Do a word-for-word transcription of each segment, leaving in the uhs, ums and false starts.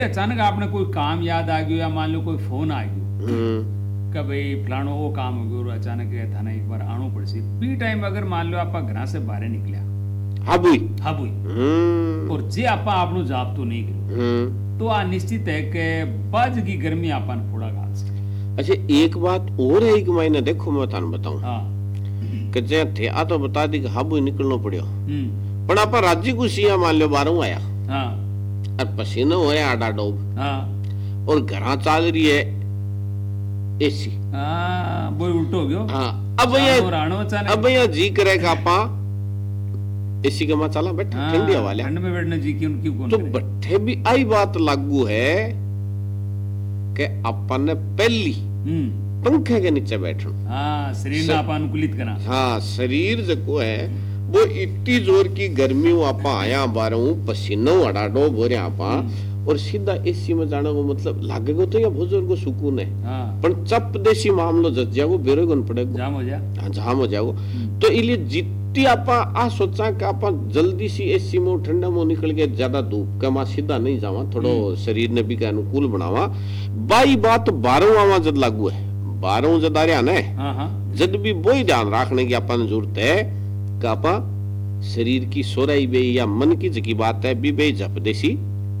अचानक आपने कोई काम याद आ गयो या मान लो कोई फोन आ गयो हम्म कि भाई फलाणो वो काम हो गयो और अचानक ये थाने एक बार आनो पड़सी बी टाइम अगर मान लो आप घर से बाहर निकलिया हाँ बुई हाँ बुई हम्म और जे आप आपनो जाप तो नहीं करो हम्म तो आ निश्चित है कि बाज की गर्मी आपन फोड़ा गाल से अच्छा एक बात और है कि मैंने देखो मैं थाने बताऊं हाँ कि जे थे आ तो बता दी कि हाँ बुई निकलना पड़ियो हम्म पण आप राज्य को सिया मान लो बारू आया हाँ और पसीना होया आडा डोब हाँ और घरा चाल रही है एसी हाँ वो उल्टो हो गयो हाँ अब भैया चानो राणो अचानक अब भैया जी करेगा आपा एसी के मां चला बैठा हाँ, ठंडी हवा ले ठंड में बैठने जी की उनकी कौन तो करे? बट्ठे भी आई बात लागू है कि अपन ने पहली हम्म पंखे के नीचे बैठना हाँ शरीर स- ना आपा अनुकूलित करा हाँ शरीर जो है वो इतनी जोर की गर्मी वो आपा आया बारू पसीनो अड़ाडो बोरे आपा और सीधा एसी में जाने को मतलब लागेगा तो या बहुत जोर को सुकून है हाँ पण चप देसी मामलो जज जाओ बेरो गन पड़ेगा जाम हो जा हाँ जाम हो जाओ तो इलिए जितनी आपा आ सोचा कि आपा जल्दी सी एसी में ठंडा में निकल के ज्यादा धूप के मां सीधा नहीं जावा थोड़ो शरीर ने भी के अनुकूल बनावा बाई बात बारह आवा जद लागू है बारह जद आ रहा ने हाँ हाँ जद भी वही ध्यान रखने की अपन जरूरत है कि आपा शरीर की सोराई बे या मन की जकी बात है भी बे जप देसी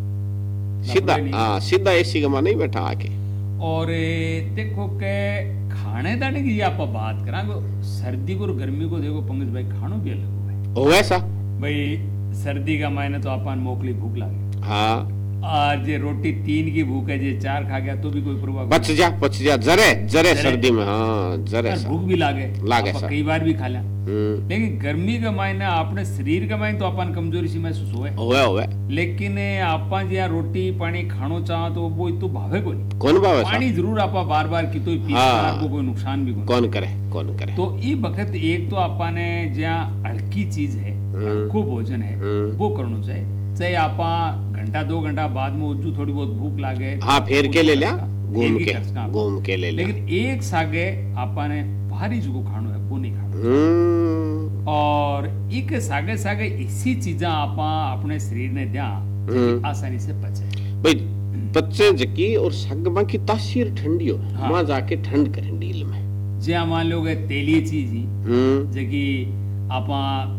सीधा हाँ सीधा एसी का मां नहीं बैठा आके और ए, देखो के खाने दाने की आप बात करा सर्दी को और गर्मी को देखो पंकज भाई खानो भी अलग हुआ है ओ ऐसा भाई सर्दी का मायने तो अपन मोकली भूख लागे हाँ और जे रोटी तीन की भूख है जे चार खा गया तो भी कोई परवाह बच जा बच जा जरे जरे सर्दी में हाँ जरे और सा भूख भी लागे लागे आपा सा। कई बार भी खा लिया हम्म लेकिन गर्मी का मायने अपने शरीर का मायने तो अपन कमजोरी सी महसूस होए होवे होवे लेकिन आपा जे रोटी पानी खानो चाह तो वो इतो भावे को नहीं कौन बावे सा पानी जरूर आपा बार बार की तो पी हाँ। आपको कोई नुकसान भी कोई कौन करे कौन करे तो ई वक्त एक तो आपा ने जहाँ हल्की चीज है हल्को भोजन है हम्म। वो करना चाहिए चाहे आपा घंटा दो घंटा बाद में उज्जू थोड़ी बहुत भूख लागे हाँ फेर के ले लिया घूम फेर के कर सका। घूम के ले लिया लेकिन एक सागे आपा ने भारी जो खानो है वो नहीं खाना हम्म और एक सागे सागे इसी चीजा आपा अपने शरीर ने दिया हम्म। आसानी से पचे भाई बच्चे जकी और सगमा की तासीर ठंडी हो हाँ। मां जाके ठंड करें डील में जे मान लो के तेली चीज ही हम्म जकी आपा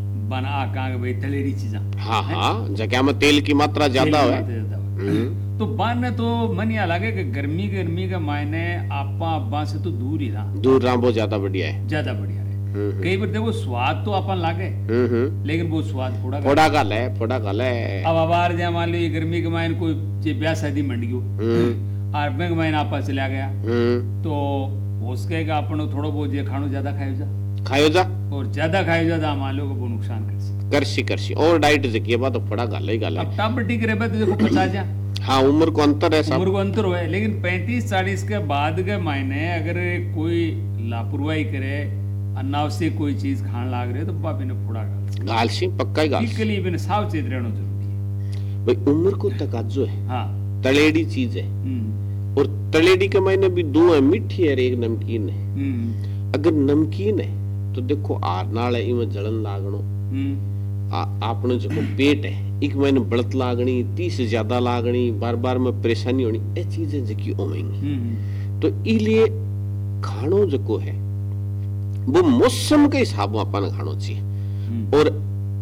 बना का भाई तलेरी चीजा हाँ हाँ जगह में तेल की मात्रा ज्यादा तेल है की मात्रा ज्यादा होए। हम्म तो बान ने तो मन या लगे कि गर्मी गर्मी के मायने आपा अब्बा से तो दूर ही रहा दूर रहा बहुत ज्यादा बढ़िया है ज्यादा बढ़िया रहे हम्म कई बार देखो स्वाद तो अपन लागे हम्म हम्म लेकिन वो स्वाद थोड़ा फोड़ा गाल है फोड़ा गाल है अब अबार जहाँ मान लो ये गर्मी के मायने कोई जे ब्याह शादी मंड गयो हम्म और बैंक मायने आपा चला गया हम्म तो उसके का अपन थोड़ो बहुत जे खानो ज्यादा खायो जा खायो जा और ज्यादा खायो ज्यादा मान लो को वो नुकसान कर सकते करसी करसी और डाइट जकी बात तो फोड़ा गाल ही गाल है अब टाप टिक रहे तो देखो पचास जा हाँ उम्र को अंतर है सब उम्र को अंतर हुआ है लेकिन पैंतीस चालीस के बाद के मायने अगर कोई लापरवाही करे अनावश्यक कोई चीज खान लाग रहे तो बाप इन्हें फोड़ा गाल गाल सी पक्का ही गाल इसके लिए भी सावचेत रहना जरूरी है भाई उम्र को तकाजो है हाँ तलेड़ी चीज है हम्म और तलेड़ी के मायने भी दो है मीठी है और एक नमकीन है हम्म अगर नमकीन है तो देखो आर नाल है इमें जलन लागणो हम्म आ, आपने जो पेट है एक महीने बड़त लागनी तीस ज्यादा लागनी बार बार में परेशानी होनी ये चीजें जकी ओमेंगी हम्म तो इलिए खानो जको है वो मौसम के हिसाब में अपन खानो चाहिए हम्म। और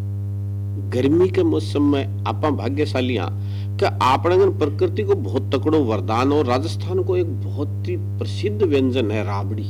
गर्मी के मौसम में आपा भाग्यशाली हाँ कि आपने अगर प्रकृति को बहुत तकड़ो वरदान और राजस्थान को एक बहुत ही प्रसिद्ध व्यंजन है राबड़ी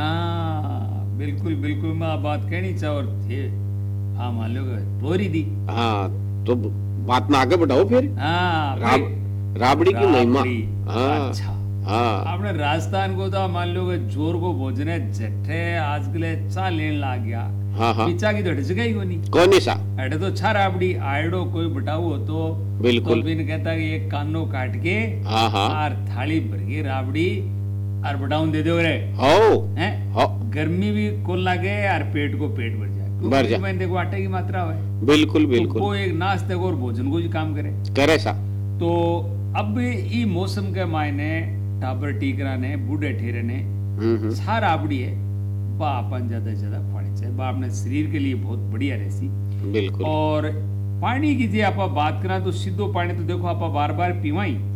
हाँ बिल्कुल बिल्कुल मैं आप बात कहनी चाह और थे हाँ मान लो तोरी दी हाँ तो बात ना आगे बढ़ाओ फिर हाँ राब, राबड़ी की महिमा राबड़ी, हाँ अच्छा हाँ आपने राजस्थान को तो मान लो कि जोर को भोजन है जट्ठे आज के लिए चा लेन लाग गया हाँ हाँ पिचा की तो ढिस गई को नहीं कौन सा अरे तो छा राबड़ी आयडो कोई बटाऊ हो तो बिल्कुल तो बिन कहता कि एक कानो काट के हाँ हाँ और थाली भर के राबड़ी और बटाऊ दे दो रे हो हैं हो गर्मी भी कोल लगे और पेट को पेट भर जाए भर जाए। मैंने देखो आटे की मात्रा है बिल्कुल तो बिल्कुल वो एक नाश्ते को और भोजन को भी काम करे करे सा तो अब ई मौसम के मायने टाबर टीकरा ने बूढ़े ठेरे ने हम्म हम्म सार राबड़ी है बा अपन ज्यादा से ज्यादा पानी चाहिए बा अपने शरीर के लिए बहुत बढ़िया रहती बिल्कुल और पानी की जे आप बात करा तो सीधो पानी तो देखो आप बार बार पीवाई